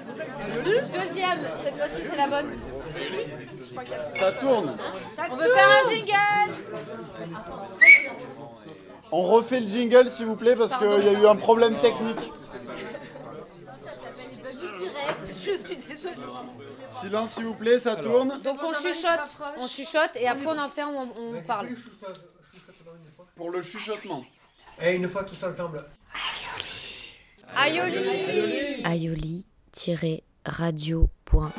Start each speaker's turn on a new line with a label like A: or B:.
A: Deuxième, cette fois-ci c'est la bonne.
B: Ça tourne.
A: On veut faire un jingle.
B: On refait le jingle s'il vous plaît parce qu'il y a eu un problème technique.
C: Je suis désolée.
B: Silence s'il vous plaît, ça tourne.
A: Donc on chuchote et après on en fait où on parle.
B: Pour le chuchotement.
D: Et une fois tous ensemble.
A: Aioli.
E: aioli-radio.fr